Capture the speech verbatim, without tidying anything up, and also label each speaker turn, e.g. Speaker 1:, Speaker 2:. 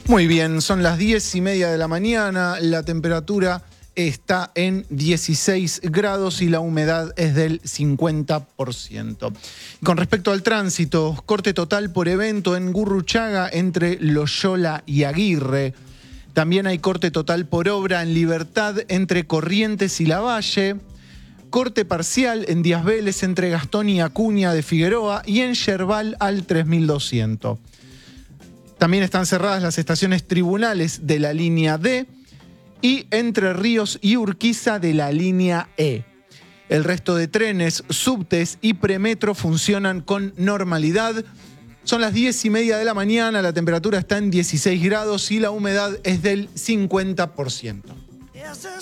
Speaker 1: Muy bien, son las diez y media de la mañana, la temperatura está en dieciséis grados y la humedad es del cincuenta por ciento. Con respecto al tránsito, corte total por evento en Gurruchaga entre Loyola y Aguirre. También hay corte total por obra en Libertad entre Corrientes y Lavalle. Corte parcial en Díaz Vélez entre Gastón y Acuña de Figueroa y en Yerbal al tres mil doscientos. También están cerradas las estaciones tribunales de la línea D y Entre Ríos y Urquiza de la línea E. El resto de trenes, subtes y premetro funcionan con normalidad. Son las diez y media de la mañana, la temperatura está en dieciséis grados y la humedad es del cincuenta por ciento.